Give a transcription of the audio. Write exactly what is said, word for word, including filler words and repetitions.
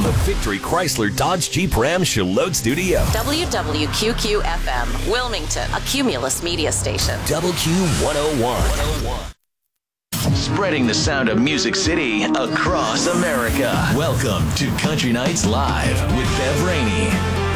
the Victory Chrysler Dodge Jeep Ram Charlotte Studio. W W Q Q F M, Wilmington, a Cumulus media station. W Q one oh one. Spreading the sound of Music City across America. Welcome to Country Nights Live with Bev Rainey.